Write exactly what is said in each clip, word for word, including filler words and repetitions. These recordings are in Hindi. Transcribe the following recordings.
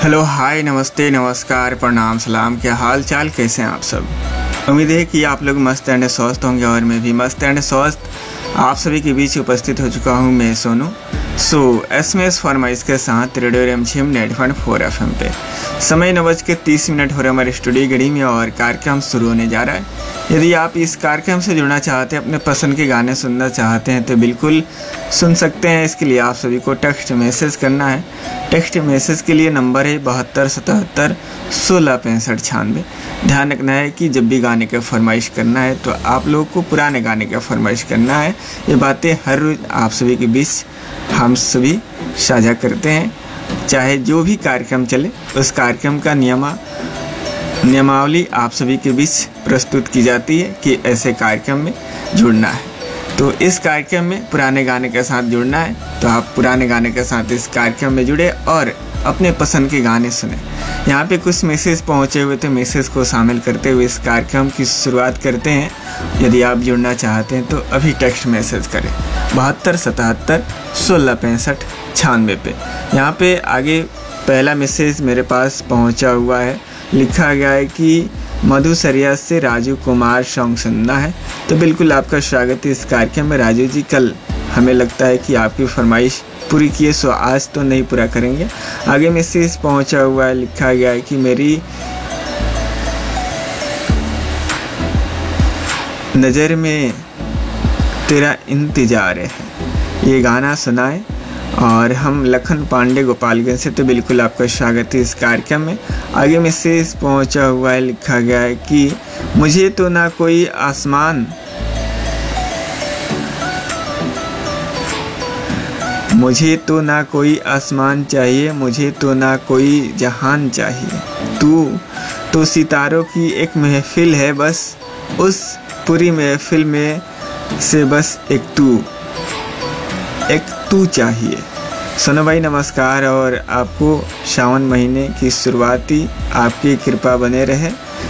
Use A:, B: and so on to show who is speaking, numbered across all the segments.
A: हेलो, हाय, नमस्ते, नमस्कार, प्रणाम, सलाम। क्या हाल चाल, कैसे हैं आप सब। उम्मीद है कि आप लोग मस्त एंड स्वस्थ होंगे और मैं भी मस्त एंड स्वस्थ आप सभी के बीच उपस्थित हो चुका हूं। मैं सोनू सो एस एम एस फॉर्माइज के साथ radio रेमझिम ninety point four F M पे समय नौ बज के तीस मिनट हो रहे हमारे स्टूडियो घड़ी में और कार्यक्रम शुरू होने जा रहा है। यदि आप इस कार्यक्रम से जुड़ना चाहते हैं, अपने पसंद के गाने सुनना चाहते हैं तो बिल्कुल सुन सकते हैं। इसके लिए आप सभी को टेक्स्ट मैसेज करना है। टेक्स्ट मैसेज के लिए नंबर है बहत्तर सतहत्तर सोलह पैंसठ छियानवे। ध्यान रखना है कि जब भी गाने का फरमाइश करना है तो आप लोगों को पुराने गाने का फरमाइश करना है। ये बातें हर रोज़ आप सभी के बीच हम सभी साझा करते हैं। चाहे जो भी कार्यक्रम चले, उस कार्यक्रम का नियमा नियमावली आप सभी के बीच प्रस्तुत की जाती है कि ऐसे कार्यक्रम में जुड़ना है। तो इस कार्यक्रम में पुराने गाने के साथ जुड़ना है तो आप पुराने गाने के साथ इस कार्यक्रम में जुड़े और अपने पसंद के गाने सुने। यहाँ पे कुछ मैसेज पहुँचे हुए थे, मैसेज को शामिल करते हुए इस कार्यक्रम की शुरुआत करते हैं। यदि आप जुड़ना चाहते हैं तो अभी टेक्स्ट मैसेज करें बहत्तर सतहत्तर सोलह पैंसठ छियानवे पे। यहाँ पे आगे पहला मैसेज मेरे पास पहुँचा हुआ है। लिखा गया है कि मधुसरिया से राजू कुमार सॉन्ग सुनना है। तो बिल्कुल आपका स्वागत है इस कार्यक्रम में राजू जी। कल हमें लगता है कि आपकी फरमाइश पूरी किए, सो आज तो नहीं पूरा करेंगे। आगे मैसेज पहुंचा हुआ है। लिखा गया है कि मेरी नज़र में तेरा इंतजार है, ये गाना सुनाए। और हम लखन पांडे गोपालगंज से। तो बिल्कुल आपका स्वागत है इस कार्यक्रम में। आगे मैसेज पहुंचा हुआ है। लिखा गया है कि मुझे तो ना कोई आसमान मुझे तो ना कोई आसमान चाहिए, मुझे तो ना कोई जहान चाहिए। तू तो सितारों की एक महफिल है, बस उस पूरी महफिल में से बस एक तू एक तू चाहिए। सोनू भाई नमस्कार और आपको सावन महीने की शुरुआती आपकी कृपा बने रहे।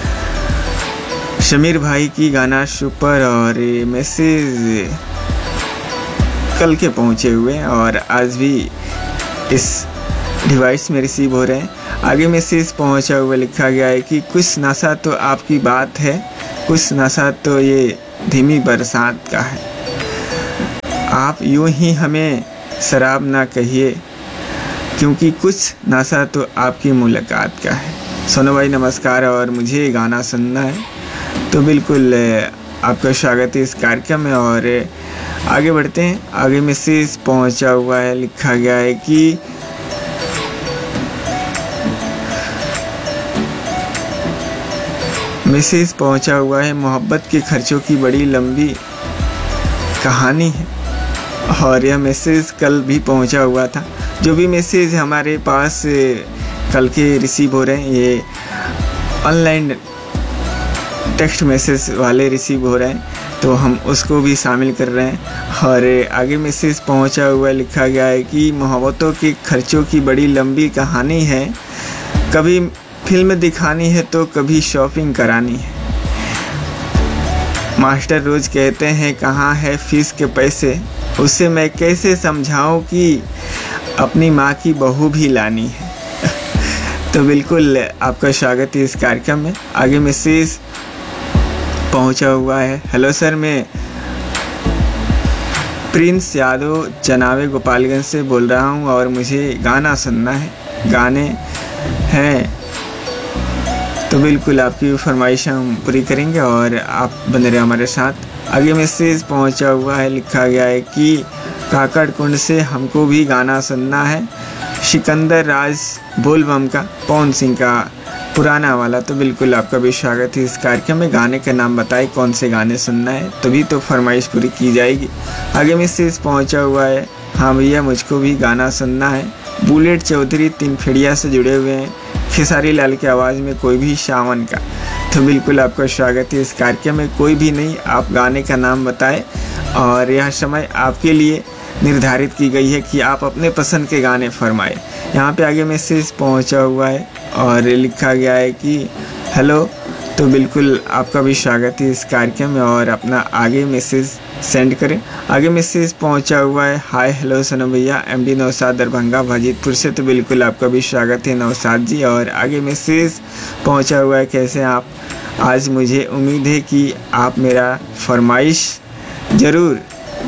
A: शमीर भाई की गाना सुपर और मैसेज कल के पहुँचे हुए हैं और आज भी इस डिवाइस में रिसीव हो रहे हैं। आगे मैसेज पहुँचा हुआ लिखा गया है कि कुछ नशा तो आपकी बात है, कुछ नशा तो ये धीमी बरसात का है। आप यूं ही हमें शराब ना कहिए, क्योंकि कुछ नशा तो आपकी मुलाकात का है। सोनू भाई नमस्कार और मुझे गाना सुनना है। तो बिल्कुल आपका स्वागत है इस कार्यक्रम में और आगे बढ़ते हैं। आगे मैसेज पहुंचा हुआ है। लिखा गया है कि मैसेज पहुंचा हुआ है मोहब्बत के खर्चों की बड़ी लंबी कहानी है। और यह मैसेज कल भी पहुंचा हुआ था। जो भी मैसेज हमारे पास कल के रिसीव हो रहे हैं, ये ऑनलाइन टेक्स्ट मैसेज वाले रिसीव हो रहे हैं, तो हम उसको भी शामिल कर रहे हैं। और आगे मैसेज पहुंचा हुआ लिखा गया है कि मोहब्बतों के खर्चों की बड़ी लंबी कहानी है, कभी फिल्म दिखानी है तो कभी शॉपिंग करानी है। मास्टर रोज कहते हैं कहाँ है फीस के पैसे, उसे मैं कैसे समझाऊं कि अपनी माँ की बहू भी लानी है। तो बिल्कुल आपका स्वागत है इस कार्यक्रम में। आगे मैसेज पहुंचा हुआ है। हेलो सर, मैं प्रिंस यादव चनावे गोपालगंज से बोल रहा हूं और मुझे गाना सुनना है, गाने हैं। तो बिल्कुल आपकी फरमाइश हम पूरी करेंगे और आप बने रहे हमारे साथ। आगे मैसेज पहुंचा हुआ है। लिखा गया है कि काकड़ कुंड से हमको भी गाना सुनना है, सिकंदर राज बोलबम का, पवन सिंह का पुराना वाला। तो बिल्कुल आपका भी स्वागत है इस कार्यक्रम में। गाने का नाम बताए कौन से गाने सुनना है, तभी तो फरमाइश पूरी की जाएगी। आगे मैसेज पहुंचा हुआ है। हाँ भैया, मुझको भी गाना सुनना है। बुलेट चौधरी तीन फेड़िया से जुड़े हुए हैं, खेसारी लाल की आवाज़ में कोई भी सावन का। तो बिल्कुल आपका स्वागत है इस कार्यक्रम में। कोई भी नहीं, आप गाने का नाम बताएं और यह समय आपके लिए निर्धारित की गई है कि आप अपने पसंद के गाने फरमाएं। यहाँ पे आगे मैसेज पहुँचा हुआ है और लिखा गया है कि हेलो। तो बिल्कुल आपका भी स्वागत है इस कार्यक्रम में और अपना आगे मैसेज सेंड करें। आगे मैसेज पहुंचा हुआ है, हाय हेलो सनम भैया, एमडी नौशाद दरभंगा भाजीपुर से। तो बिल्कुल आपका भी स्वागत है नौशाद जी। और आगे मैसेज पहुंचा हुआ है, कैसे हैं आप आज, मुझे उम्मीद है कि आप मेरा फरमाइश ज़रूर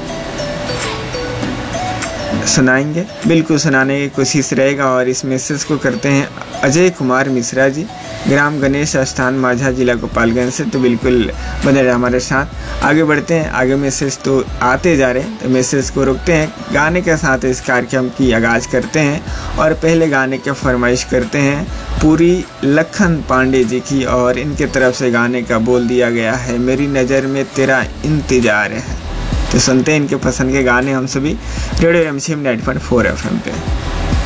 A: सुनाएंगे। बिल्कुल सुनाने की कोशिश रहेगा। और इस मैसेज को करते हैं अजय कुमार मिश्रा जी, ग्राम गणेश स्थान माझा, जिला गोपालगंज से। तो बिल्कुल बने रहे हमारे साथ। आगे बढ़ते हैं, आगे मैसेज तो आते जा रहे हैं, तो मैसेज को रोकते हैं, गाने के साथ इस कार्यक्रम की आगाज़ करते हैं। और पहले गाने की फरमाइश करते हैं पूरी लखन पांडे जी की, और इनके तरफ से गाने का बोल दिया गया है, मेरी नज़र में तेरा इंतजार है। तो सुनते हैं इनके पसंद के गाने हम सभी radio MCM ninety point four FM पे।